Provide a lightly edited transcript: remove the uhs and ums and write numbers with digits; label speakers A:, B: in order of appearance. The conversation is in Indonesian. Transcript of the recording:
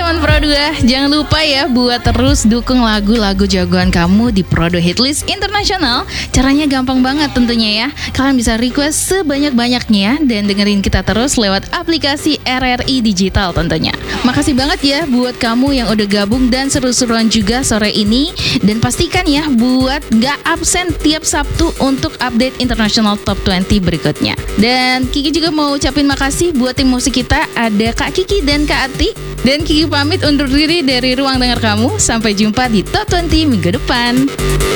A: teman Pro 2, jangan lupa ya buat terus dukung lagu-lagu jagoan kamu di Pro 2 Hitlist Internasional. Caranya gampang banget tentunya ya. Kalian bisa request sebanyak-banyaknya dan dengerin kita terus lewat aplikasi RRI Digital tentunya. Makasih banget ya buat kamu yang udah gabung dan seru-seruan juga sore ini. Dan pastikan ya buat gak absen tiap Sabtu untuk update International Top 20 berikutnya. Dan Kiki juga mau ucapin makasih buat tim musik kita, ada Kak Kiki dan Kak Ati. Dan Kiki pamit undur diri dari ruang dengar kamu. Sampai jumpa di Top 20 minggu depan.